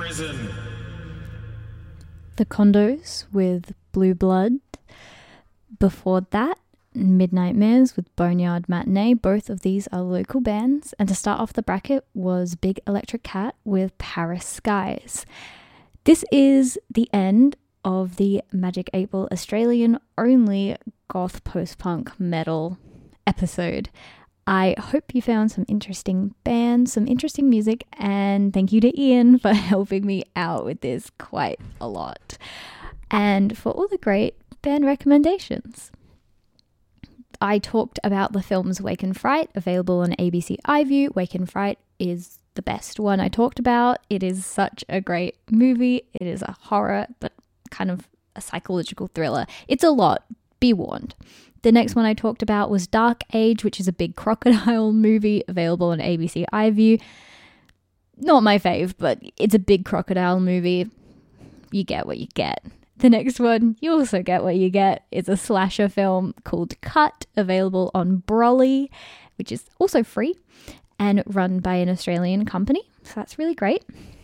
prison. The Condos with Blue Blood. Before that, Midnight Mares with Boneyard Matinee. Both of these are local bands. And to start off the bracket was Big Electric Cat with Paris Skies. This is the end of the Magic 8 Ball Australian only goth post-punk metal episode. I hope you found some interesting bands, some interesting music, and thank you to Ian for helping me out with this quite a lot. And for all the great band recommendations. I talked about the films Wake and Fright, available on ABC iView. Wake and Fright is the best one I talked about. It is such a great movie. It is a horror, but kind of a psychological thriller. It's a lot. Be warned. The next one I talked about was Dark Age, which is a big crocodile movie available on ABC iView. Not my fave, but it's a big crocodile movie. You get what you get. The next one, you also get what you get. It's a slasher film called Cut, available on Brolly, which is also free and run by an Australian company. So that's really great.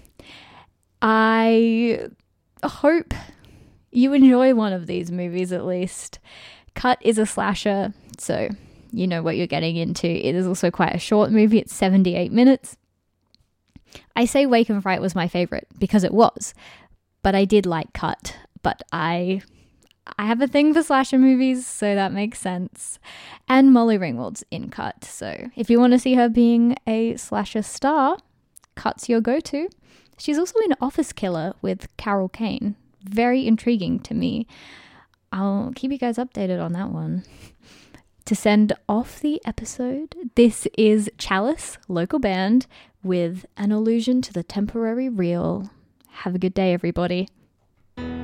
I hope you enjoy one of these movies at least. Cut is a slasher, so you know what you're getting into. It is also quite a short movie. It's 78 minutes. I say Wake and Fright was my favourite because it was, but I did like Cut. But I have a thing for slasher movies, so that makes sense. And Molly Ringwald's in Cut, so if you want to see her being a slasher star, Cut's your go-to. She's also in Office Killer with Carol Kane. Very intriguing to me. I'll keep you guys updated on that one. To send off the episode, this is Chalice, local band, with An Allusion to the Temporary Real. Have a good day, everybody.